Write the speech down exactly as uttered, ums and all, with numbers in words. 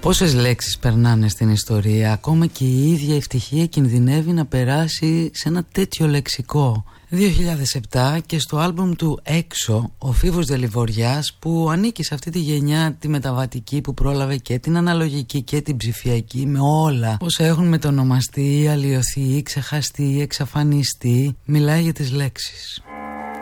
Πόσες λέξεις περνάνε στην ιστορία, ακόμα και η ίδια ευτυχία κινδυνεύει να περάσει σε ένα τέτοιο λεξικό. δύο χιλιάδες επτά και στο άλμπουμ του «Έξω» ο Φίβος Δελιβοριάς, που ανήκει σε αυτή τη γενιά τη μεταβατική που πρόλαβε και την αναλογική και την ψηφιακή, με όλα όσα έχουν μετονομαστεί, αλλοιωθεί, ξεχαστεί, εξαφανιστεί, μιλάει για τις λέξεις.